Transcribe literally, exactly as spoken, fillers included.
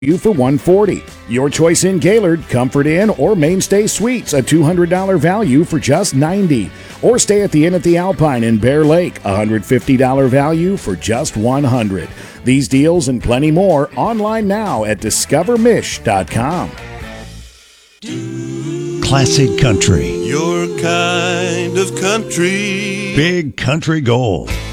you for one hundred forty dollars. Your choice in Gaylord, Comfort Inn, or Mainstay Suites, a two hundred dollars value for just ninety dollars. Or stay at the Inn at the Alpine in Bear Lake, a one hundred fifty dollars value for just one hundred dollars. These deals and plenty more online now at discover mish dot com. Classic country. Your kind of country. Big country gold.